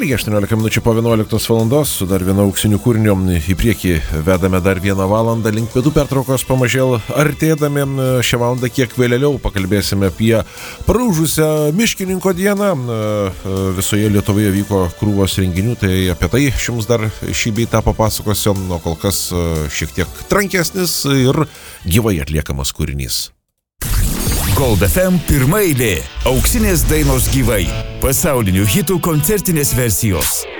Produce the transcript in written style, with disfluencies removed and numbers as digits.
Lygiai 18 minučių po 11 valandos su dar vienu auksiniu kūriniu į priekį vedame dar 1 valandą link pietų pertraukos pamažėl artėdami. Šią valandą kiek vėliau pakalbėsime apie praūžusią miškininko dieną. Visoje Lietuvoje vyko krūvos renginių, tai apie tai jums dar šį bei tą papasakosiu, o kol kas šiek tiek trankesnis ir gyvai atliekamas kūrinys. Gold FM pirma eilė. Auksinės dainos gyvai. Pasaulinių hitų koncertinės versijos.